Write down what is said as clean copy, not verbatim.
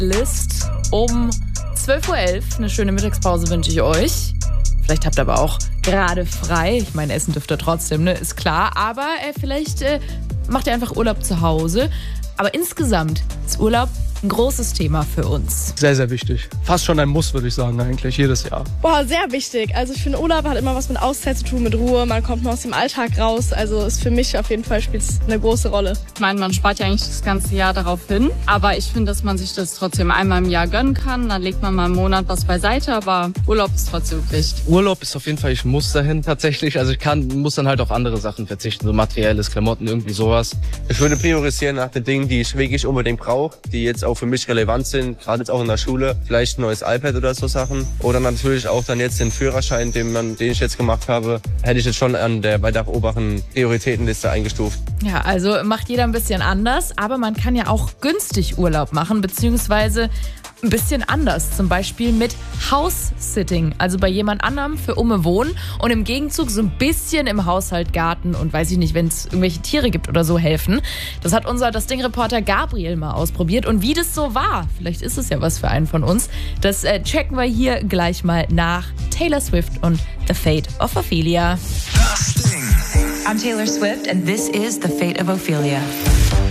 List um 12:11 Uhr. Eine schöne Mittagspause wünsche ich euch. Vielleicht habt ihr aber auch gerade frei. Ich meine, essen dürft ihr trotzdem, ne? Ist klar. Aber vielleicht macht ihr einfach Urlaub zu Hause. Aber insgesamt ist Urlaub ein großes Thema für uns. Sehr, sehr wichtig. Fast schon ein Muss, würde ich sagen, eigentlich, jedes Jahr. Boah, sehr wichtig. Also ich finde, Urlaub hat immer was mit Auszeit zu tun, mit Ruhe. Man kommt mal aus dem Alltag raus. Also ist für mich auf jeden Fall spielt es eine große Rolle. Ich meine, man spart ja eigentlich das ganze Jahr darauf hin. Aber ich finde, dass man sich das trotzdem einmal im Jahr gönnen kann. Dann legt man mal einen Monat was beiseite. Aber Urlaub ist trotzdem Pflicht. Urlaub ist auf jeden Fall, ich muss dahin tatsächlich. Also muss dann halt auf andere Sachen verzichten. So materielles, Klamotten, irgendwie sowas. Ich würde priorisieren nach den Dingen, die ich wirklich unbedingt brauche, die jetzt auch für mich relevant sind, gerade jetzt auch in der Schule, vielleicht ein neues iPad oder so Sachen. Oder natürlich auch dann jetzt den Führerschein, den ich jetzt gemacht habe, hätte ich jetzt schon an der weiter oberen Prioritätenliste eingestuft. Ja, also macht jeder ein bisschen anders, aber man kann ja auch günstig Urlaub machen, beziehungsweise ein bisschen anders. Zum Beispiel mit House-Sitting, also bei jemand anderem für wohnen und im Gegenzug so ein bisschen im Haushalt, Garten und weiß ich nicht, wenn es irgendwelche Tiere gibt oder so helfen. Das hat unser Das Ding-Reporter Gabriel mal ausprobiert und wie das so war, vielleicht ist es ja was für einen von uns, das checken wir hier gleich mal nach. Taylor Swift und The Fate of Ophelia. I'm Taylor Swift and this is The Fate of Ophelia.